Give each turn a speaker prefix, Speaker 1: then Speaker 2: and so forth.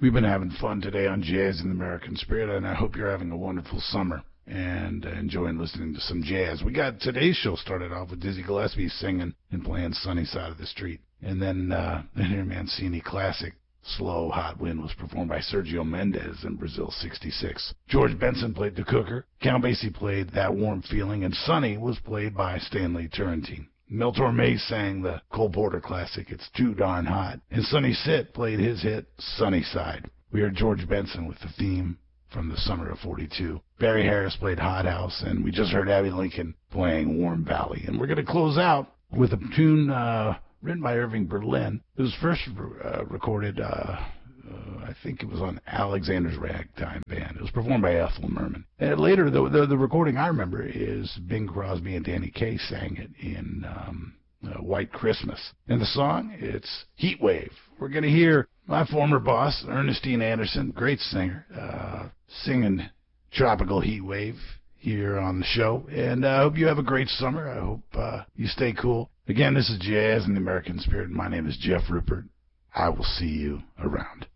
Speaker 1: We've been having fun today on Jazz in the American Spirit, and I hope you're having a wonderful summer and enjoying listening to some jazz. We got today's show started off with Dizzy Gillespie singing and playing Sunny Side of the Street. And then the Eddie Mancini classic, Slow Hot Wind, was performed by Sergio Mendes in Brazil 66. George Benson played the Cooker, Count Basie played That Warm Feeling, and Sunny was played by Stanley Turrentine. Mel Torme sang the Cole Porter classic, It's Too Darn Hot, and Sonny Sitt played his hit, Sunny Side. We heard George Benson with the theme from the summer of 42. Barry Harris played Hot House, and we just heard Abbey Lincoln playing Warm Valley. And we're going to close out with a tune written by Irving Berlin. It was first recorded, I think it was on Alexander's Ragtime Band. It was performed by Ethel Merman. And later, the recording I remember is Bing Crosby and Danny Kaye sang it in White Christmas. And the song, it's Heat Wave. We're going to hear my former boss, Ernestine Anderson, great singer, singing Tropical Heat Wave here on the show. And I hope you have a great summer. I hope you stay cool. Again, this is Jazz in the American Spirit. My name is Jeff Rupert. I will see you around.